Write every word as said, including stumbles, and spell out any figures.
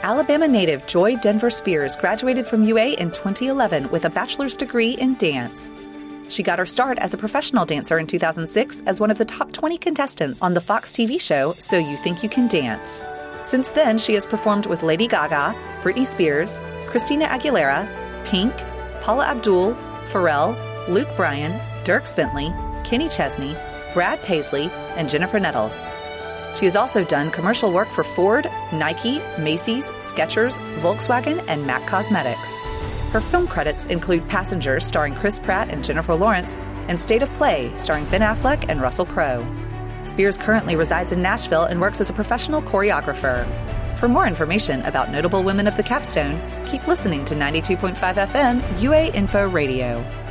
Alabama native Joy Denver Spears graduated from U A in twenty eleven with a bachelor's degree in dance. She got her start as a professional dancer in two thousand six as one of the top twenty contestants on the Fox T V show So You Think You Can Dance. Since then, she has performed with Lady Gaga, Britney Spears, Christina Aguilera, Pink, Paula Abdul, Pharrell, Luke Bryan, Dierks Bentley, Kenny Chesney, Brad Paisley, and Jennifer Nettles. She has also done commercial work for Ford, Nike, Macy's, Skechers, Volkswagen, and MAC Cosmetics. Her film credits include Passengers starring Chris Pratt and Jennifer Lawrence, and State of Play starring Ben Affleck and Russell Crowe. Spears currently resides in Nashville and works as a professional choreographer. For more information about notable women of the capstone, keep listening to ninety-two point five F M U A Info Radio.